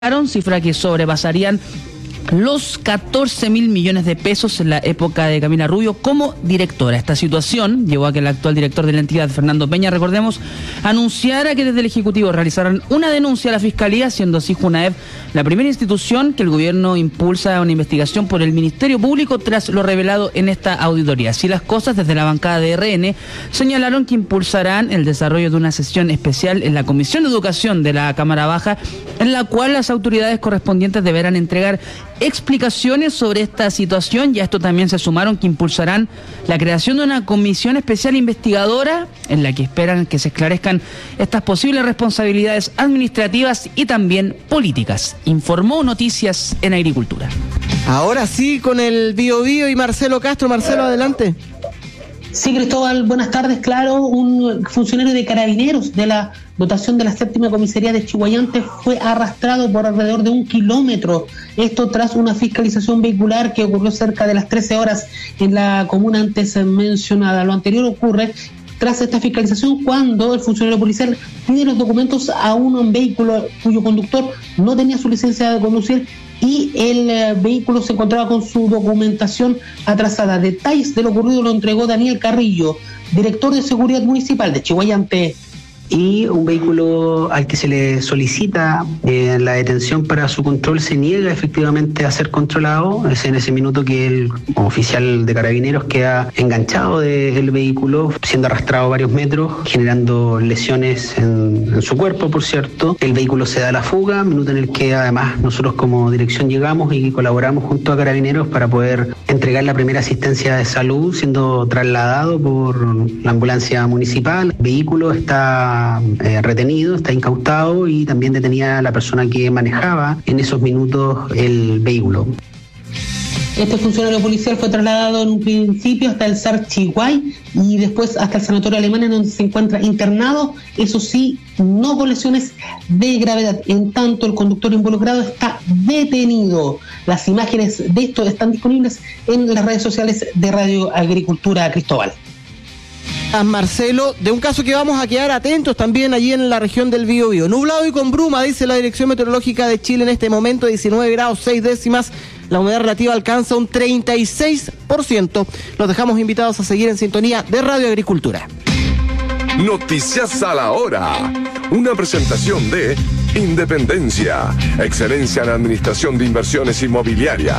cifra que sobrepasarían los 14.000 millones de pesos en la época de Camila Rubio como directora. Esta situación llevó a que el actual director de la entidad, Fernando Peña, recordemos, anunciara que desde el Ejecutivo realizaran una denuncia a la Fiscalía, siendo así Junaep la primera institución que el gobierno impulsa una investigación por el Ministerio Público tras lo revelado en esta auditoría. Así las cosas, desde la bancada de RN señalaron que impulsarán el desarrollo de una sesión especial en la Comisión de Educación de la Cámara Baja, en la cual las autoridades correspondientes deberán entregar explicaciones sobre esta situación, y a esto también se sumaron que impulsarán la creación de una comisión especial investigadora en la que esperan que se esclarezcan estas posibles responsabilidades administrativas y también políticas. Informó Noticias en Agricultura. Ahora sí, con el Bio Bio y Marcelo Castro. Marcelo, adelante. Sí, Cristóbal, buenas tardes. Claro, un funcionario de Carabineros de la dotación de la 7ª comisaría de Chiguayante fue arrastrado por alrededor de 1 kilómetro. Esto tras una fiscalización vehicular que ocurrió cerca de las 13 horas en la comuna antes mencionada. Lo anterior ocurre tras esta fiscalización cuando el funcionario policial pide los documentos a un vehículo cuyo conductor no tenía su licencia de conducir y el vehículo se encontraba con su documentación atrasada. Detalles de lo ocurrido lo entregó Daniel Carrillo, director de Seguridad Municipal de Chiguayante. Y un vehículo al que se le solicita la detención para su control se niega efectivamente a ser controlado. Es en ese minuto que el oficial de Carabineros queda enganchado del vehículo, siendo arrastrado varios metros, generando lesiones en su cuerpo, por cierto. El vehículo se da a la fuga, minuto en el que además nosotros como dirección llegamos y colaboramos junto a Carabineros para poder entregar la primera asistencia de salud, siendo trasladado por la ambulancia municipal. El vehículo está retenido, está incautado, y también detenida a la persona que manejaba en esos minutos el vehículo. Este funcionario policial fue trasladado en un principio hasta el SAR Chiguay y después hasta el sanatorio alemán, en donde se encuentra internado, eso sí, no con lesiones de gravedad. En tanto, el conductor involucrado está detenido. Las imágenes de esto están disponibles en las redes sociales de Radio Agricultura. Cristóbal. Marcelo, de un caso que vamos a quedar atentos también allí en la región del Biobío. Nublado y con bruma, dice la Dirección Meteorológica de Chile en este momento, 19 grados 6 décimas. La humedad relativa alcanza un 36%. Los dejamos invitados a seguir en sintonía de Radio Agricultura. Noticias a la hora. Una presentación de Independencia, excelencia en administración de inversiones inmobiliarias.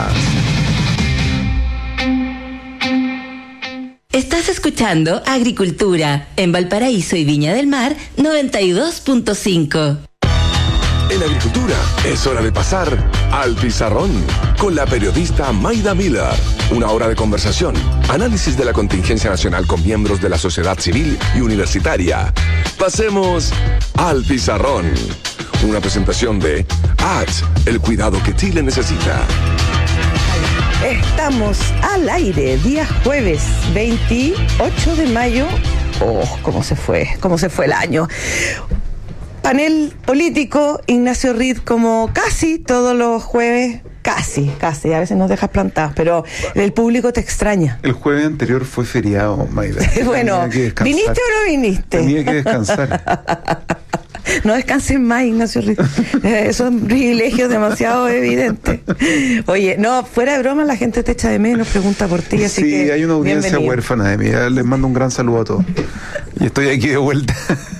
Estás escuchando Agricultura en Valparaíso y Viña del Mar 92.5. En Agricultura es hora de pasar al pizarrón con la periodista Mayda Miller. Una hora de conversación, análisis de la contingencia nacional con miembros de la sociedad civil y universitaria. Pasemos al pizarrón. Una presentación de ATS, el cuidado que Chile necesita. Estamos al aire, día jueves 28 de mayo. Oh, cómo se fue el año. Panel político, Ignacio Reed, como casi todos los jueves. Casi, a veces nos dejas plantados, pero el público te extraña. El jueves anterior fue feriado, Mayra. Bueno, ¿viniste o no viniste? Tenía que descansar. No descansen más, Ignacio Reed. Son privilegios demasiado evidentes. Oye, no, fuera de broma, la gente te echa de menos, pregunta por ti, así que sí, hay una audiencia bienvenido. Huérfana de mí. Les mando un gran saludo a todos. Y estoy aquí de vuelta.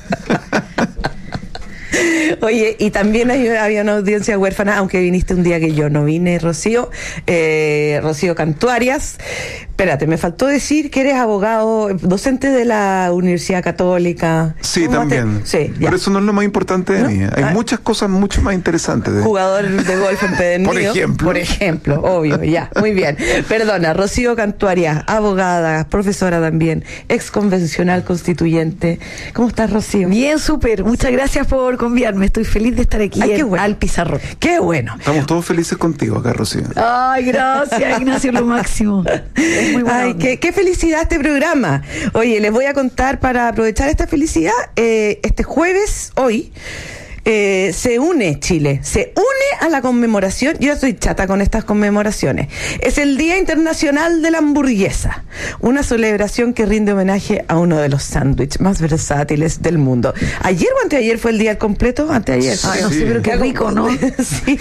Oye, y también había una audiencia huérfana, aunque viniste un día que yo no vine, Rocío. Rocío Cantuarias. Espérate, me faltó decir que eres abogado, docente de la Universidad Católica. Sí, también. Sí, pero eso no es lo más importante de mí. Hay muchas cosas mucho más interesantes. Jugador de golf empedernido. Por ejemplo, obvio, ya. Muy bien. Perdona, Rocío Cantuarias, abogada, profesora también, ex convencional constituyente. ¿Cómo estás, Rocío? Bien, súper. Muchas gracias por convidarme. Estoy feliz de estar aquí al pizarrón. Qué bueno. Estamos todos felices contigo acá, Rocío. Ay, gracias, Ignacio, lo máximo. Muy buena. Ay, qué felicidad este programa. Oye, les voy a contar para aprovechar esta felicidad. Este jueves, hoy, se une Chile, se une a la conmemoración, yo estoy chata con estas conmemoraciones, es el Día Internacional de la Hamburguesa, una celebración que rinde homenaje a uno de los sándwiches más versátiles del mundo. Ayer o anteayer fue el día completo, anteayer. Ay, no sé, pero qué rico, ¿no? Sí.